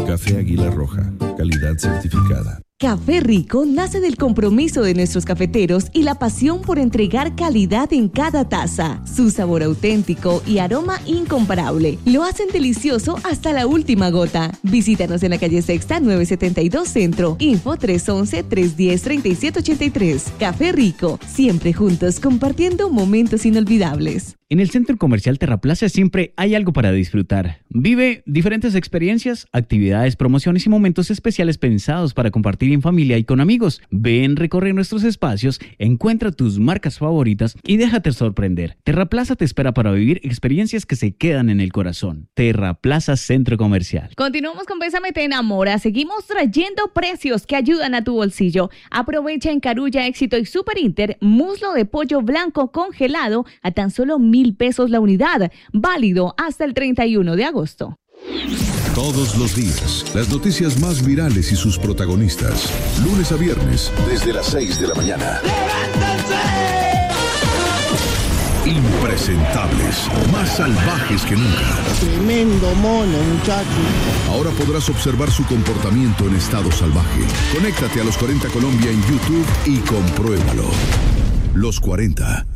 Café Águila Roja, calidad certificada. Café Rico nace del compromiso de nuestros cafeteros y la pasión por entregar calidad en cada taza. Su sabor auténtico y aroma incomparable lo hacen delicioso hasta la última gota. Visítanos en la calle Sexta 972 Centro. Info 311-310-3783. Café Rico, siempre juntos compartiendo momentos inolvidables. En el Centro Comercial Terraplaza siempre hay algo para disfrutar. Vive diferentes experiencias, actividades, promociones y momentos especiales pensados para compartir en familia y con amigos. Ven, recorre nuestros espacios, encuentra tus marcas favoritas y déjate sorprender. Terraplaza te espera para vivir experiencias que se quedan en el corazón. Terraplaza Centro Comercial. Continuamos con Bésame Te Enamora. Seguimos trayendo precios que ayudan a tu bolsillo. Aprovecha en Carulla, Éxito y Super Inter muslo de pollo blanco congelado a tan solo 1,000 pesos la unidad, válido hasta el 31 de agosto. Todos los días, las noticias más virales y sus protagonistas. Lunes a viernes, desde las 6 de la mañana. ¡Levántense! Impresentables, más salvajes que nunca. Tremendo mono, muchacho. Ahora podrás observar su comportamiento en estado salvaje. Conéctate a Los 40 Colombia en YouTube y compruébalo. Los 40.